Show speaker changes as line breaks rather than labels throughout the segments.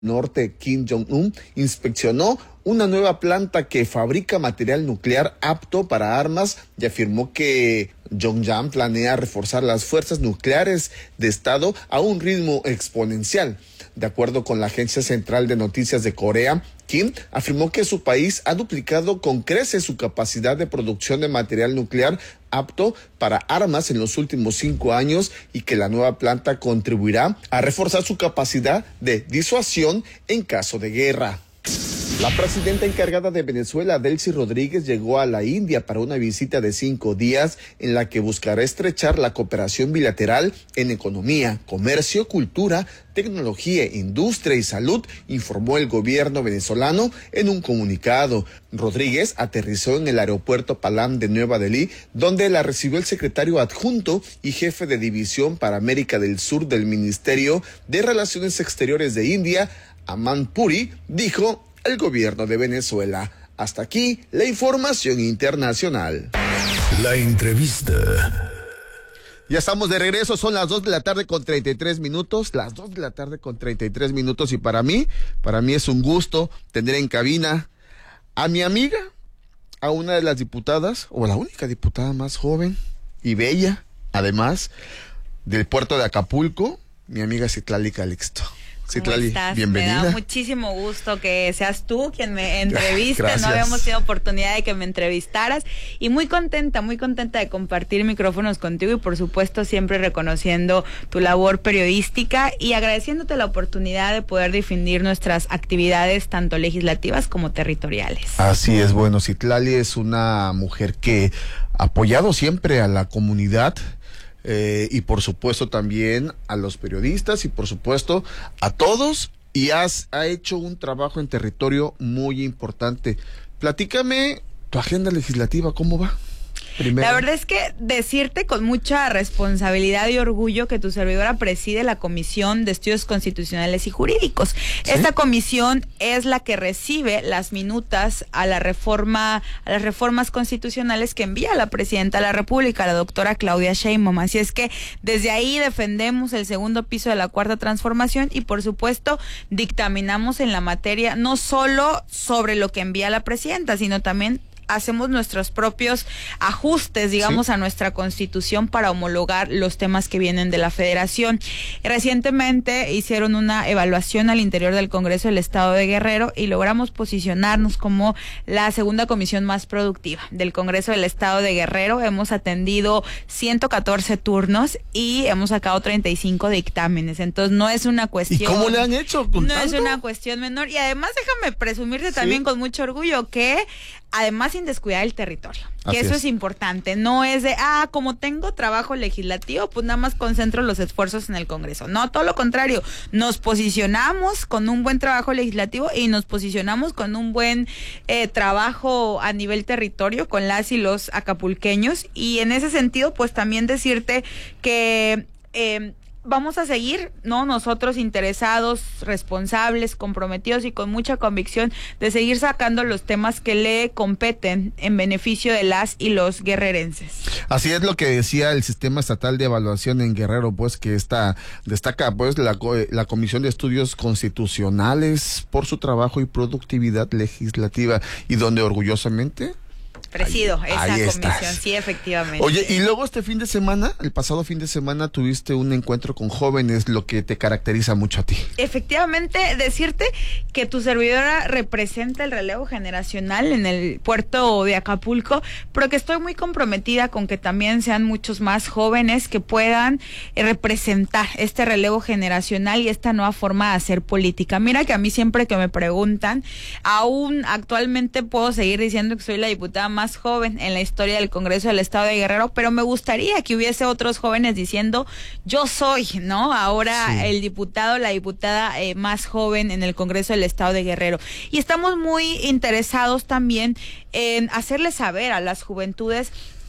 Norte Kim Jong-un inspeccionó una nueva planta que fabrica material nuclear apto para armas y afirmó que Pyongyang planea reforzar las fuerzas nucleares de Estado a un ritmo exponencial. De acuerdo con la Agencia Central de Noticias de Corea, Kim afirmó que su país ha duplicado con creces su capacidad de producción de material nuclear apto para armas en los últimos 5 años y que la nueva planta contribuirá a reforzar su capacidad de disuasión en caso de guerra. La presidenta encargada de Venezuela, Delcy Rodríguez, llegó a la India para una visita de 5 días en la que buscará estrechar la cooperación bilateral en economía, comercio, cultura, tecnología, industria y salud, informó el gobierno venezolano en un comunicado. Rodríguez aterrizó en el aeropuerto Palam de Nueva Delhi, donde la recibió el secretario adjunto y jefe de división para América del Sur del Ministerio de Relaciones Exteriores de India, Aman Puri, dijo el gobierno de Venezuela. Hasta aquí la información internacional.
La entrevista.
Ya estamos de regreso, son las 2 de la tarde con 33 minutos, las 2 de la tarde con 33 minutos y para mí es un gusto tener en cabina a mi amiga, a una de las diputadas, o la única diputada más joven y bella, además, del puerto de Acapulco, mi amiga Citlali Calixto.
¿Cómo estás?
Bienvenida.
Me da muchísimo gusto que seas tú quien me entreviste.
Gracias.
No habíamos tenido oportunidad de que me entrevistaras y muy contenta de compartir micrófonos contigo y por supuesto siempre reconociendo tu labor periodística y agradeciéndote la oportunidad de poder difundir nuestras actividades tanto legislativas como territoriales.
Así es, bueno, Citlali es una mujer que ha apoyado siempre a la comunidad. Y por supuesto también a los periodistas y por supuesto a todos y ha hecho un trabajo en territorio muy importante. Platícame tu agenda legislativa, ¿cómo va? Primero.
La verdad es que decirte con mucha responsabilidad y orgullo que tu servidora preside la Comisión de Estudios Constitucionales y Jurídicos. ¿Sí? Esta comisión es la que recibe las minutas a las reformas constitucionales que envía la presidenta de la República, la doctora Claudia Sheinbaum. Así es que desde ahí defendemos el segundo piso de la Cuarta Transformación y por supuesto dictaminamos en la materia no solo sobre lo que envía la presidenta, sino también hacemos nuestros propios ajustes, digamos, ¿sí?, a nuestra Constitución para homologar los temas que vienen de la Federación. Recientemente hicieron una evaluación al interior del Congreso del Estado de Guerrero y logramos posicionarnos como la segunda comisión más productiva del Congreso del Estado de Guerrero. Hemos atendido 114 turnos y hemos sacado 35 dictámenes. Entonces no es una cuestión...
¿Y cómo le han hecho?
No es una cuestión menor. Y además déjame presumirte también con mucho orgullo que además sin descuidar el territorio, que eso es importante, no es de, como tengo trabajo legislativo, pues nada más concentro los esfuerzos en el Congreso. No, todo lo contrario, nos posicionamos con un buen trabajo legislativo y nos posicionamos con un buen trabajo a nivel territorio con las y los acapulqueños y en ese sentido, pues también decirte que... vamos a seguir, ¿no? Nosotros interesados, responsables, comprometidos y con mucha convicción de seguir sacando los temas que le competen en beneficio de las y los guerrerenses.
Así es lo que decía el Sistema Estatal de Evaluación en Guerrero, pues que destaca pues la Comisión de Estudios Constitucionales por su trabajo y productividad legislativa y donde orgullosamente
presido esa comisión,
estás.
Sí, efectivamente.
Oye, y luego el pasado fin de semana tuviste un encuentro con jóvenes, lo que te caracteriza mucho a ti.
Efectivamente, decirte que tu servidora representa el relevo generacional en el puerto de Acapulco, pero que estoy muy comprometida con que también sean muchos más jóvenes que puedan representar este relevo generacional y esta nueva forma de hacer política. Mira que a mí siempre que me preguntan, aún actualmente puedo seguir diciendo que soy la diputada más joven en la historia del Congreso del Estado de Guerrero, pero me gustaría que hubiese otros jóvenes diciendo yo soy, ¿no? Ahora el diputado, la diputada más joven en el Congreso del Estado de Guerrero. Y estamos muy interesados también en hacerles saber a las juventudes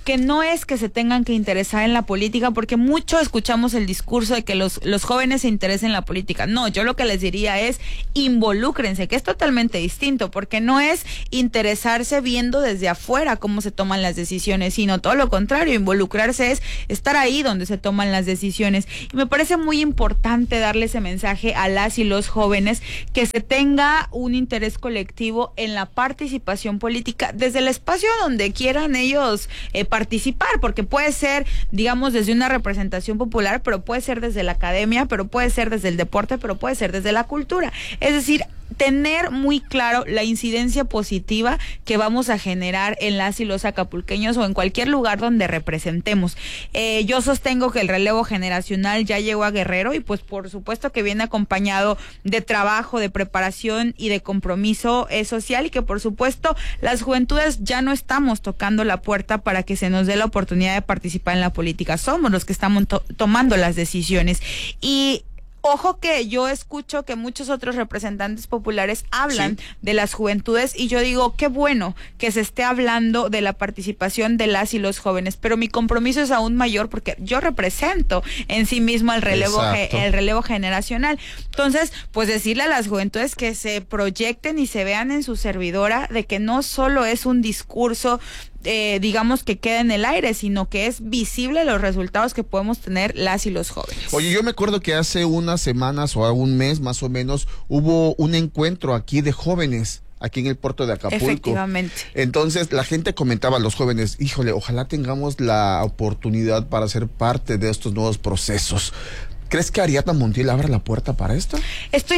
que no es que se tengan que interesar en la política, porque mucho escuchamos el discurso de que los jóvenes se interesen en la política. No, yo lo que les diría es involúcrense, que es totalmente distinto, porque no es interesarse viendo desde afuera cómo se toman las decisiones, sino todo lo contrario, involucrarse es estar ahí donde se toman las decisiones. Y me parece muy importante darle ese mensaje a las y los jóvenes, que se tenga un interés colectivo en la participación política desde el espacio donde quieran ellos participar, porque puede ser, digamos, desde una representación popular, pero puede ser desde la academia, pero puede ser desde el deporte, pero puede ser desde la cultura. Es decir, tener muy claro la incidencia positiva que vamos a generar en las y los acapulqueños o en cualquier lugar donde representemos. Yo sostengo que el relevo generacional ya llegó a Guerrero y pues por supuesto que viene acompañado de trabajo, de preparación y de compromiso social, y que por supuesto las juventudes ya no estamos tocando la puerta para que se nos dé la oportunidad de participar en la política. Somos los que estamos tomando las decisiones. Y ojo que yo escucho que muchos otros representantes populares hablan de las juventudes, y yo digo, qué bueno que se esté hablando de la participación de las y los jóvenes, pero mi compromiso es aún mayor porque yo represento en sí mismo el relevo generacional. Entonces, pues decirle a las juventudes que se proyecten y se vean en su servidora, de que no solo es un discurso digamos que queda en el aire, sino que es visible los resultados que podemos tener las y los jóvenes.
Oye, yo me acuerdo que hace unas semanas o un mes más o menos hubo un encuentro aquí de jóvenes aquí en el puerto de Acapulco.
Efectivamente.
Entonces la gente comentaba a los jóvenes, híjole, ojalá tengamos la oportunidad para ser parte de estos nuevos procesos. ¿Crees que Ariadna Montiel abra la puerta para esto?
Estoy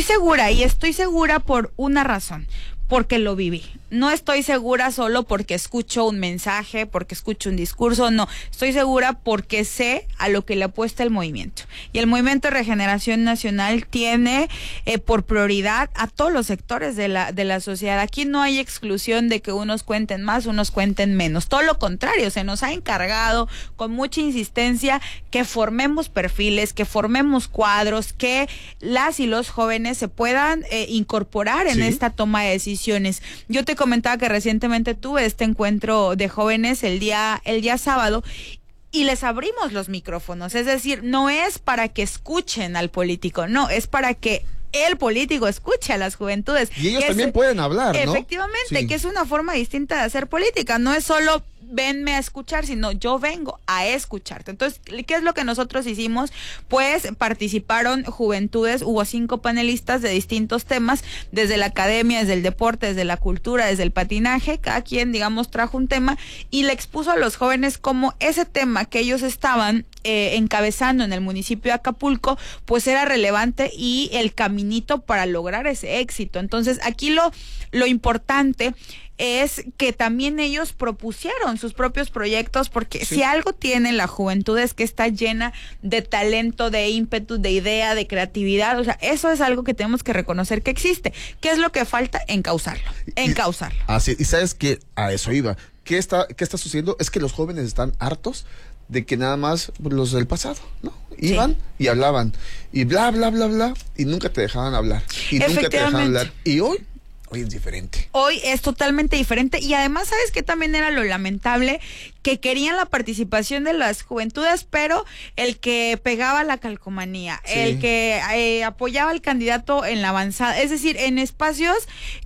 segura por una razón. Porque lo viví. No estoy segura solo porque escucho un mensaje, porque escucho un discurso, no. Estoy segura porque sé a lo que le apuesta el movimiento. Y el Movimiento de Regeneración Nacional tiene por prioridad a todos los sectores de la sociedad. Aquí no hay exclusión de que unos cuenten más, unos cuenten menos. Todo lo contrario, se nos ha encargado con mucha insistencia que formemos perfiles, que formemos cuadros, que las y los jóvenes se puedan incorporar en esta toma de decisiones. Yo te comentaba que recientemente tuve este encuentro de jóvenes el día sábado, y les abrimos los micrófonos. Es decir, no es para que escuchen al político, no, es para que el político escuche a las juventudes.
Y ellos también pueden hablar, ¿no?
Efectivamente, que es una forma distinta de hacer política. No es solo venme a escuchar, sino yo vengo a escucharte. Entonces, ¿qué es lo que nosotros hicimos? Pues participaron juventudes, hubo 5 panelistas de distintos temas, desde la academia, desde el deporte, desde la cultura, desde el patinaje. Cada quien, digamos, trajo un tema y le expuso a los jóvenes como ese tema que ellos estaban encabezando en el municipio de Acapulco, pues era relevante y el caminito para lograr ese éxito. Entonces, aquí lo importante es que también ellos propusieron sus propios proyectos, porque si algo tiene la juventud es que está llena de talento, de ímpetu, de idea, de creatividad. O sea, eso es algo que tenemos que reconocer que existe. ¿Qué es lo que falta? Encauzarlo.
Así, y sabes que a eso iba. ¿Qué está sucediendo? Es que los jóvenes están hartos de que nada más los del pasado, ¿no? Iban y hablaban y bla, bla, bla, bla, y nunca te dejaban hablar. Y nunca te dejaban hablar. Y hoy es diferente. Hoy
es totalmente diferente, y además, ¿sabes qué también era lo lamentable? Que querían la participación de las juventudes, pero el que pegaba la calcomanía, el que apoyaba al candidato en la avanzada, es decir, en espacios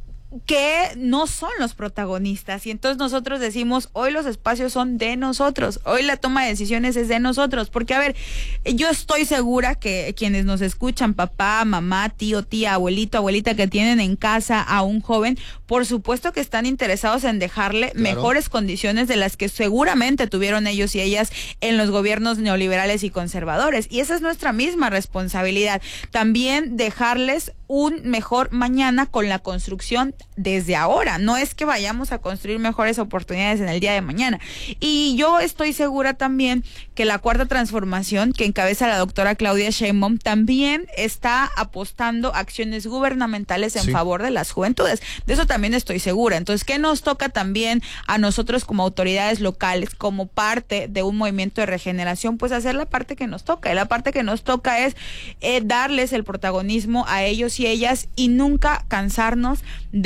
que no son los protagonistas. Y entonces nosotros decimos, hoy los espacios son de nosotros, hoy la toma de decisiones es de nosotros, porque a ver, yo estoy segura que quienes nos escuchan, papá, mamá, tío, tía, abuelito, abuelita, que tienen en casa a un joven, por supuesto que están interesados en dejarle mejores condiciones de las que seguramente tuvieron ellos y ellas en los gobiernos neoliberales y conservadores, y esa es nuestra misma responsabilidad, también dejarles un mejor mañana con la construcción desde ahora. No es que vayamos a construir mejores oportunidades en el día de mañana. Y yo estoy segura también que la Cuarta Transformación, que encabeza la doctora Claudia Sheinbaum, también está apostando acciones gubernamentales en favor de las juventudes. De eso también estoy segura. Entonces, ¿qué nos toca también a nosotros como autoridades locales, como parte de un movimiento de regeneración? Pues hacer la parte que nos toca. Y la parte que nos toca es darles el protagonismo a ellos y ellas, y nunca cansarnos de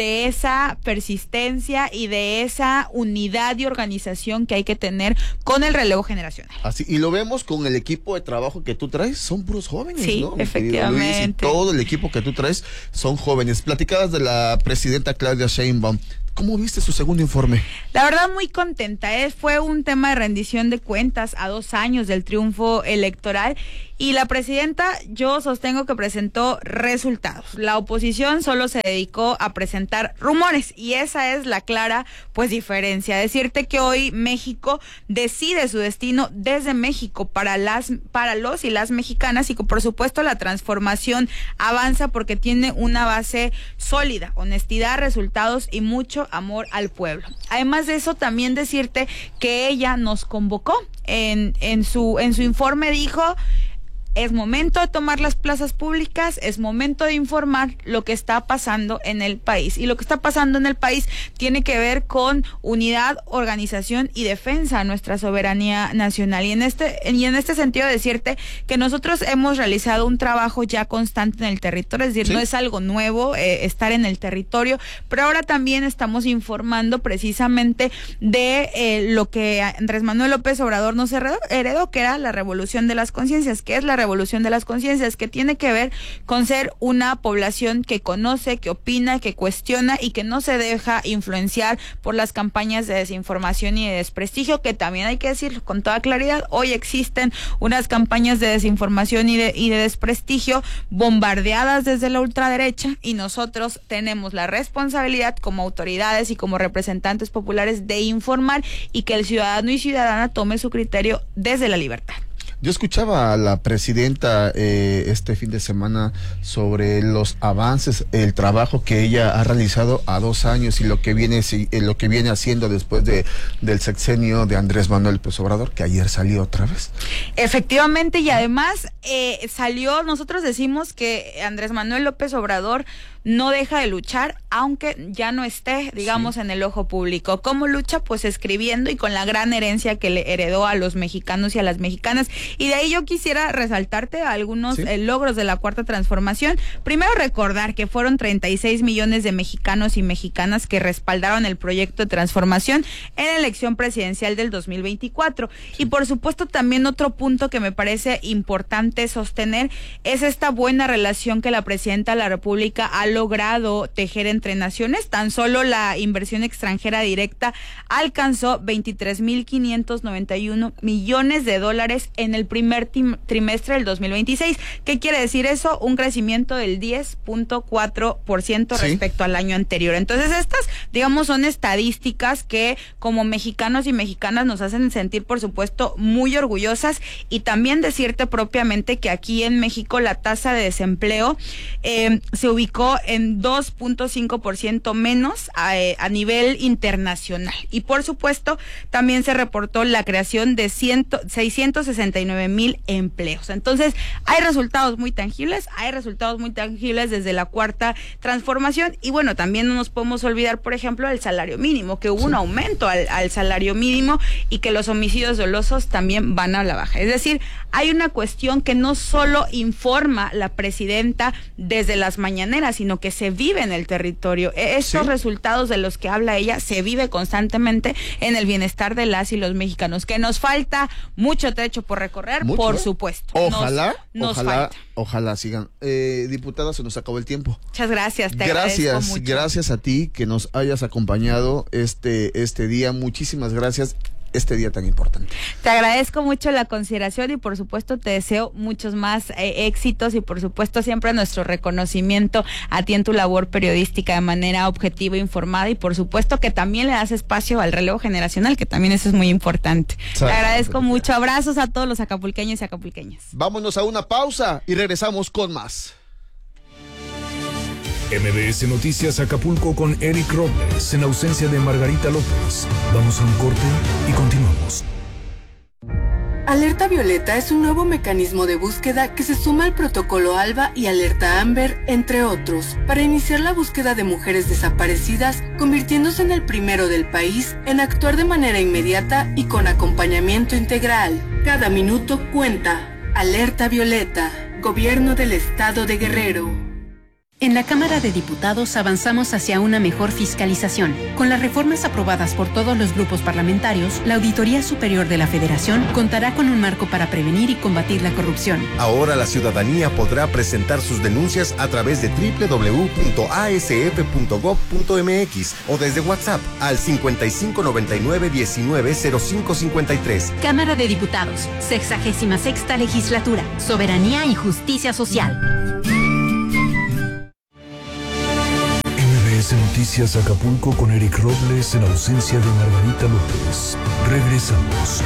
de esa persistencia y de esa unidad y organización que hay que tener con el relevo generacional.
Así, y lo vemos con el equipo de trabajo que tú traes, son puros jóvenes,
sí,
¿no?
Efectivamente.
Luis, y todo el equipo que tú traes son jóvenes. Platicadas de la presidenta Claudia Sheinbaum, ¿cómo viste su segundo informe?
La verdad, muy contenta. Fue un tema de rendición de cuentas a 2 años del triunfo electoral. Y la presidenta, yo sostengo que presentó resultados. La oposición solo se dedicó a presentar rumores y esa es la clara, pues, diferencia. Decirte que hoy México decide su destino desde México para los y las mexicanas y que, por supuesto, la transformación avanza porque tiene una base sólida, honestidad, resultados y mucho amor al pueblo. Además de eso, también decirte que ella nos convocó en su informe, dijo: es momento de tomar las plazas públicas, es momento de informar lo que está pasando en el país. Y lo que está pasando en el país tiene que ver con unidad, organización y defensa de nuestra soberanía nacional. Y en este sentido decirte que nosotros hemos realizado un trabajo ya constante en el territorio, es decir, sí, no es algo nuevo estar en el territorio, pero ahora también estamos informando precisamente de lo que Andrés Manuel López Obrador nos heredó, que era la revolución de las conciencias. ¿Qué es la revolución de las conciencias? Que tiene que ver con ser una población que conoce, que opina, que cuestiona y que no se deja influenciar por las campañas de desinformación y de desprestigio, que también hay que decirlo con toda claridad, hoy existen unas campañas de desinformación y de desprestigio bombardeadas desde la ultraderecha y nosotros tenemos la responsabilidad como autoridades y como representantes populares de informar y que el ciudadano y ciudadana tome su criterio desde la libertad.
Yo escuchaba a la presidenta este fin de semana sobre los avances, el trabajo que ella ha realizado a 2 años y lo que viene haciendo después del sexenio de Andrés Manuel López Obrador, que ayer salió otra vez.
Efectivamente, y además salió, nosotros decimos que Andrés Manuel López Obrador no deja de luchar, aunque ya no esté, digamos, sí, en el ojo público. ¿Cómo lucha? Pues escribiendo y con la gran herencia que le heredó a los mexicanos y a las mexicanas. Y de ahí yo quisiera resaltarte algunos logros de la Cuarta Transformación. Primero, recordar que fueron 36 millones de mexicanos y mexicanas que respaldaron el proyecto de transformación en la elección presidencial del 2024. Y por supuesto también otro punto que me parece importante sostener es esta buena relación que la presidenta de la República ha logrado tejer entre naciones. Tan solo la inversión extranjera directa alcanzó 23.591 millones de dólares en el primer trimestre del 2026. ¿Qué quiere decir eso? Un crecimiento del 10.4% respecto al año anterior. Entonces estas, digamos, son estadísticas que como mexicanos y mexicanas nos hacen sentir, por supuesto, muy orgullosas y también decirte propiamente que aquí en México la tasa de desempleo se ubicó en 2.5% menos a nivel internacional. Y por supuesto, también se reportó la creación de 669,000 empleos. Entonces, hay resultados muy tangibles desde la Cuarta Transformación. Y bueno, también no nos podemos olvidar, por ejemplo, del salario mínimo, que hubo un aumento al salario mínimo y que los homicidios dolosos también van a la baja. Es decir, hay una cuestión que no solo informa la presidenta desde las mañaneras, sino que se vive en el territorio. Estos resultados de los que habla ella se vive constantemente en el bienestar de las y los mexicanos. Que nos falta mucho trecho por recorrer, por supuesto.
Ojalá sigan. Diputada, se nos acabó el tiempo.
Muchas gracias, te agradezco mucho.
Gracias a ti que nos hayas acompañado este día. Muchísimas gracias. Este día tan importante.
Te agradezco mucho la consideración y por supuesto te deseo muchos más éxitos y por supuesto siempre nuestro reconocimiento a ti en tu labor periodística de manera objetiva e informada y por supuesto que también le das espacio al relevo generacional, que también eso es muy importante. Te agradezco mucho. Abrazos a todos los acapulqueños y acapulqueñas.
Vámonos a una pausa y regresamos con más.
MBS Noticias Acapulco con Eric Robles en ausencia de Margarita López. Vamos a un corte y continuamos.
Alerta Violeta es un nuevo mecanismo de búsqueda que se suma al protocolo ALBA y Alerta Amber, entre otros, para iniciar la búsqueda de mujeres desaparecidas, convirtiéndose en el primero del país en actuar de manera inmediata y con acompañamiento integral. Cada minuto cuenta. Alerta Violeta, Gobierno del Estado de Guerrero.
En la Cámara de Diputados avanzamos hacia una mejor fiscalización. Con las reformas aprobadas por todos los grupos parlamentarios, la Auditoría Superior de la Federación contará con un marco para prevenir y combatir la corrupción.
Ahora la ciudadanía podrá presentar sus denuncias a través de www.asf.gov.mx o desde WhatsApp al 5599-190553.
Cámara de Diputados, 66ª Legislatura, Soberanía y Justicia Social.
Noticias Acapulco con Eric Robles en ausencia de Margarita López. Regresamos.